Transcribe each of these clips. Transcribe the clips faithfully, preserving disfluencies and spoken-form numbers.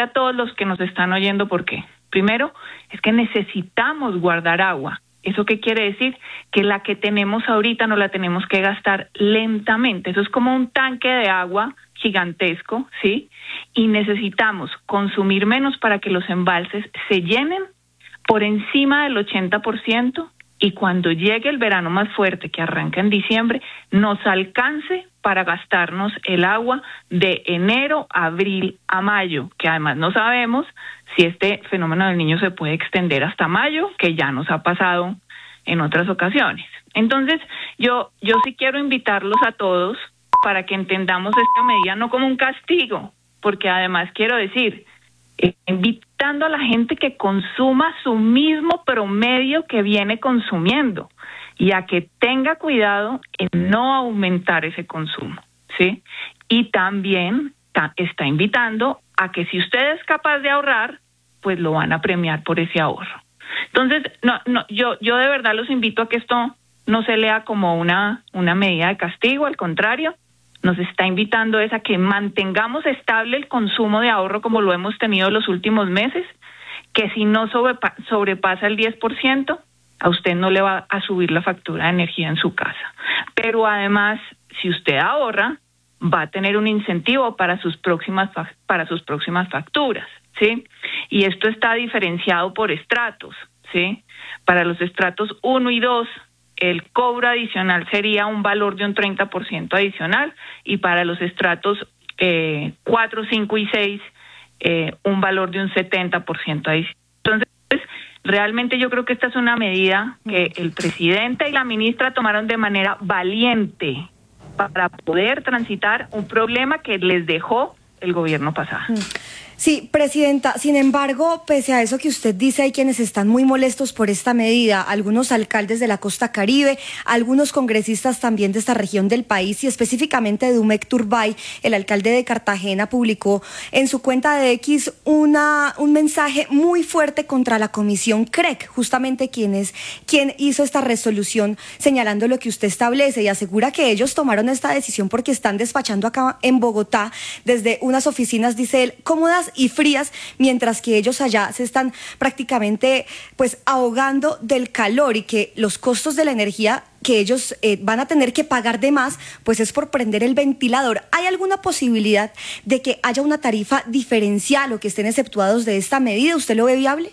a todos los que nos están oyendo por qué. Primero, es que necesitamos guardar agua. ¿Eso qué quiere decir? Que la que tenemos ahorita no la tenemos que gastar lentamente. Eso es como un tanque de agua gigantesco, ¿sí? Y necesitamos consumir menos para que los embalses se llenen por encima del ochenta por ciento y cuando llegue el verano más fuerte, que arranca en diciembre, nos alcance para gastarnos el agua de enero, abril a mayo, que además no sabemos si este fenómeno del Niño se puede extender hasta mayo, que ya nos ha pasado en otras ocasiones. Entonces, yo, yo sí quiero invitarlos a todos para que entendamos esta medida no como un castigo, porque además quiero decir, eh, invitando a la gente que consuma su mismo promedio que viene consumiendo y a que tenga cuidado en no aumentar ese consumo, ¿sí? Y también ta- está invitando a que si usted es capaz de ahorrar, pues lo van a premiar por ese ahorro. Entonces, no, no, yo, yo de verdad los invito a que esto no se lea como una, una medida de castigo, al contrario, nos está invitando es a que mantengamos estable el consumo de ahorro como lo hemos tenido los últimos meses, que si no sobrepa- sobrepasa el diez por ciento, a usted no le va a subir la factura de energía en su casa. Pero además, si usted ahorra, va a tener un incentivo para sus próximas para sus próximas facturas, ¿sí? Y esto está diferenciado por estratos, ¿sí? Para los estratos uno y dos, el cobro adicional sería un valor de un treinta por ciento adicional y para los estratos eh, cuatro, cinco y seis, eh, un valor de un setenta por ciento adicional. Entonces, realmente yo creo que esta es una medida que el presidente y la ministra tomaron de manera valiente para poder transitar un problema que les dejó el gobierno pasado. Sí, presidenta, sin embargo, pese a eso que usted dice, hay quienes están muy molestos por esta medida, algunos alcaldes de la costa Caribe, algunos congresistas también de esta región del país y específicamente Dumec Turbay, el alcalde de Cartagena, publicó en su cuenta de X una, un mensaje muy fuerte contra la comisión C R E C, justamente quien es quien hizo esta resolución señalando lo que usted establece y asegura que ellos tomaron esta decisión porque están despachando acá en Bogotá desde unas oficinas, dice él, cómodas y frías, mientras que ellos allá se están prácticamente pues ahogando del calor y que los costos de la energía que ellos eh, van a tener que pagar de más, pues es por prender el ventilador. ¿Hay alguna posibilidad de que haya una tarifa diferencial o que estén exceptuados de esta medida? ¿Usted lo ve viable?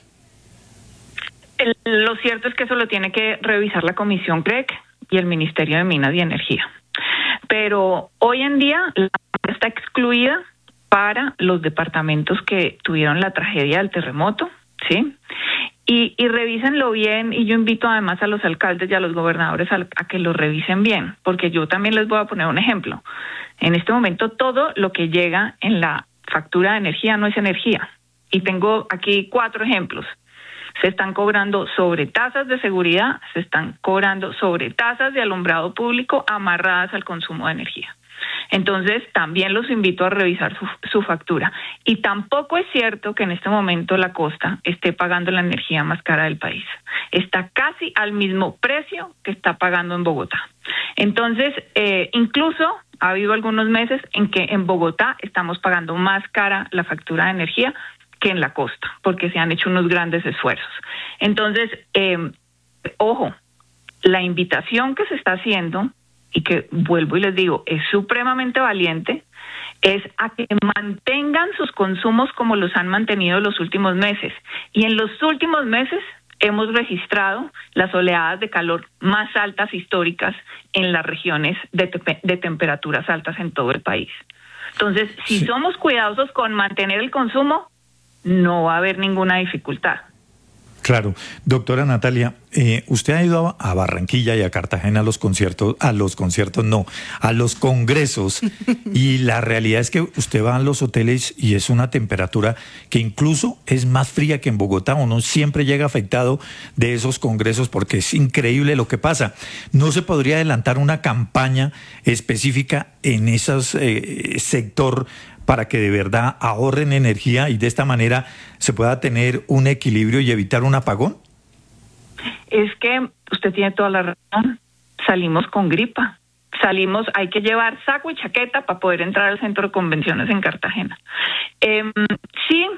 El, lo cierto es que eso lo tiene que revisar la Comisión C R E C y el Ministerio de Minas y Energía. Pero hoy en día la está excluida para los departamentos que tuvieron la tragedia del terremoto, ¿sí? Y, y revísenlo bien, y yo invito además a los alcaldes y a los gobernadores a, a que lo revisen bien, porque yo también les voy a poner un ejemplo. En este momento todo lo que llega en la factura de energía no es energía. Y tengo aquí cuatro ejemplos. Se están cobrando sobre tasas de seguridad, se están cobrando sobre tasas de alumbrado público amarradas al consumo de energía. Entonces, también los invito a revisar su, su factura. Y tampoco es cierto que en este momento la costa esté pagando la energía más cara del país. Está casi al mismo precio que está pagando en Bogotá. Entonces, eh, incluso ha habido algunos meses en que en Bogotá estamos pagando más cara la factura de energía que en la costa, porque se han hecho unos grandes esfuerzos. Entonces, eh, ojo, la invitación que se está haciendo, y que vuelvo y les digo, es supremamente valiente, es a que mantengan sus consumos como los han mantenido los últimos meses. Y en los últimos meses hemos registrado las oleadas de calor más altas históricas en las regiones de, te- de temperaturas altas en todo el país. Entonces, si Sí. somos cuidadosos con mantener el consumo, no va a haber ninguna dificultad. Claro, doctora Natalia, eh, usted ha ido a, a Barranquilla y a Cartagena a los conciertos, a los conciertos no, a los congresos, y la realidad es que usted va a los hoteles y es una temperatura que incluso es más fría que en Bogotá. Uno siempre llega afectado de esos congresos porque es increíble lo que pasa. ¿No se podría adelantar una campaña específica en ese eh, sector para que de verdad ahorren energía y de esta manera se pueda tener un equilibrio y evitar un apagón? Es que usted tiene toda la razón. Salimos con gripa. Salimos, hay que llevar saco y chaqueta para poder entrar al centro de convenciones en Cartagena. Eh, sí,